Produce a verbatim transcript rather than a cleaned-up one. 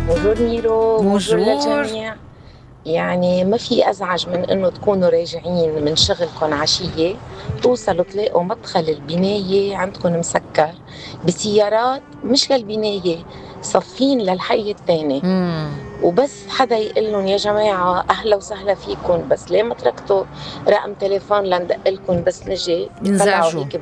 بونجور ميرو، بونجور بونجور. للجميع. يعني ما في أزعج من إنه تكونوا راجعين من شغلكم عشية، توصلوا تلاقوا مدخل البناية عندكم مسكر بسيارات مش للبناية، صفين للحي التاني، امم وبس حدا يقول لهم يا جماعة أهلا وسهلا فيكم، بس ليه ما تركتوا رقم تليفون لندق لكم بس نجي، بيطلعوا ينزعجوا. هيك